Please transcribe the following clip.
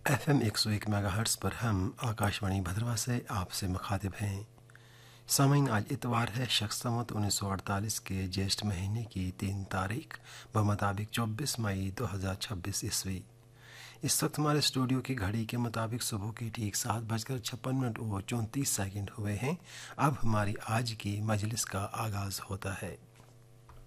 FM 101 megahertz पर हम आकाशवाणी भद्रवा से आपसे मुखातिब हैं। सामीन, आज इतवार है, शक संवत 1948 के ज्येष्ठ महीने की 3 तारीख बमुताबिक 24 मई 2026 ईस्वी। इस वक्त हमारे स्टूडियो की घड़ी के मुताबिक सुबह की ठीक 7:56 और 34 सेकंड हुए हैं। अब हमारी आज की मजलिस का आगाज़ होता है।